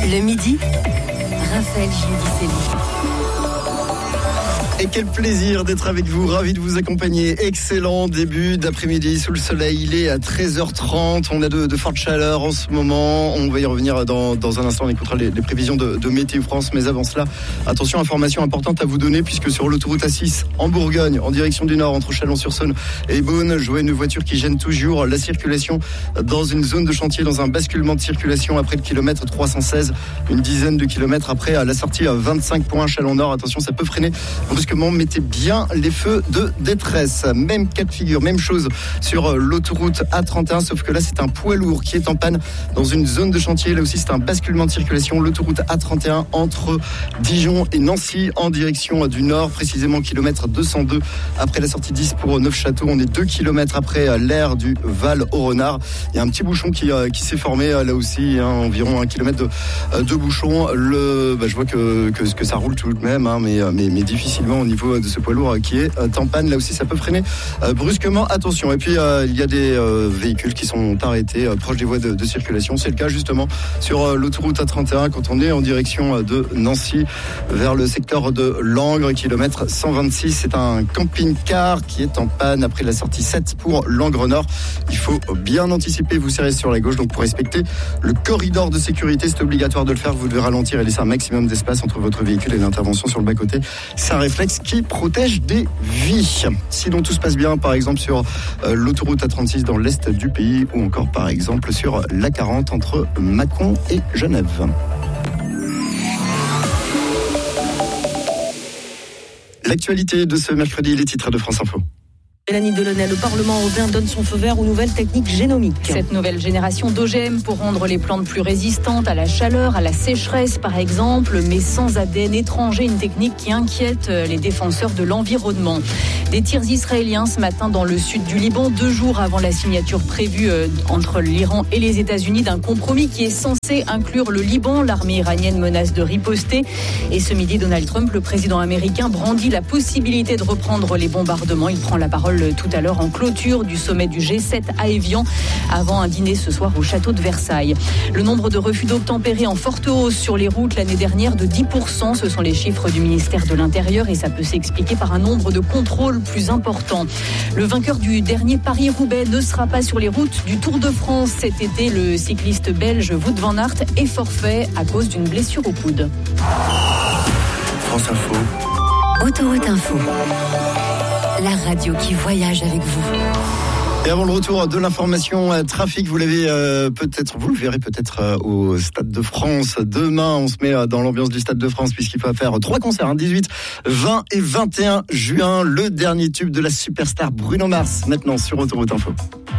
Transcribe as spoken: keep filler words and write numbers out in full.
Le midi, Raphaël Giudicelli. Et quel plaisir d'être avec vous, ravi de vous accompagner. Excellent début d'après-midi sous le soleil, il est à treize heures trente, on a de, de fortes chaleurs en ce moment, on va y revenir dans, dans un instant, on écoutera les, les prévisions de, de Météo France, mais avant cela, attention, information importante à vous donner, puisque sur l'autoroute A six en Bourgogne, en direction du nord, entre Chalon-sur-Saône et Beaune, je vois une voiture qui gêne toujours la circulation dans une zone de chantier, dans un basculement de circulation après le kilomètre trois cent seize, une dizaine de kilomètres après la sortie à vingt-cinq points Chalon-Nord, attention, ça peut freiner brusquement. Mettez bien les feux de détresse. Même cas de figure, même chose sur l'autoroute A trente et un, sauf que là c'est un poids lourd qui est en panne dans une zone de chantier. Là aussi c'est un basculement de circulation. L'autoroute A trente et un entre Dijon et Nancy en direction du nord, précisément kilomètre deux cent deux après la sortie dix pour Neufchâteau. On est deux kilomètres après l'aire du Val au Renard. Il y a un petit bouchon qui, qui s'est formé là aussi, hein, environ un kilomètre de, de bouchon. Le, bah, je vois que, que, que ça roule tout de même, hein, mais, mais, mais difficilement au niveau de ce poids lourd qui est en panne. Là aussi ça peut freiner euh, brusquement, attention. Et puis euh, il y a des euh, véhicules qui sont arrêtés euh, proches des voies de, de circulation. C'est le cas justement sur euh, l'autoroute A trente et un quand on est en direction de Nancy vers le secteur de Langres, kilomètre cent vingt-six. C'est un camping-car qui est en panne après la sortie sept pour Langres Nord. Il faut bien anticiper, vous serrez sur la gauche, donc pour respecter le corridor de sécurité, c'est obligatoire de le faire. Vous devez ralentir et laisser un maximum d'espace entre votre véhicule et l'intervention sur le bas-côté. C'est un réflexe qui protège des vies. Sinon tout se passe bien, par exemple sur euh, l'autoroute A trente-six dans l'est du pays, ou encore par exemple sur l'A quarante entre Mâcon et Genève. L'actualité de ce mercredi, les titres de France Info. Mélanie Delaunay, le Parlement européen donne son feu vert aux nouvelles techniques génomiques. Cette nouvelle génération d'O G M pour rendre les plantes plus résistantes à la chaleur, à la sécheresse par exemple, mais sans A D N étranger, une technique qui inquiète les défenseurs de l'environnement. Des tirs israéliens ce matin dans le sud du Liban, deux jours avant la signature prévue entre l'Iran et les États-Unis d'un compromis qui est censé inclure le Liban. L'armée iranienne menace de riposter. Et ce midi, Donald Trump, le président américain, brandit la possibilité de reprendre les bombardements. Il prend la parole tout à l'heure en clôture du sommet du G sept à Évian, avant un dîner ce soir au château de Versailles. Le nombre de refus d'obtempérer en forte hausse sur les routes l'année dernière de dix pour cent. Ce sont les chiffres du ministère de l'Intérieur et ça peut s'expliquer par un nombre de contrôles plus important. Le vainqueur du dernier Paris-Roubaix ne sera pas sur les routes du Tour de France cet été. Le cycliste belge Wout van Aert est forfait à cause d'une blessure au coude. France Info. Autoroute Info. La radio qui voyage avec vous. Et avant le retour de l'information euh, trafic, vous l'avez euh, peut-être, vous le verrez peut-être euh, au Stade de France. Demain, on se met euh, dans l'ambiance du Stade de France puisqu'il va faire trois concerts, hein, dix-huit, vingt et vingt et un juin. Le dernier tube de la superstar Bruno Mars, maintenant sur Autoroute Info.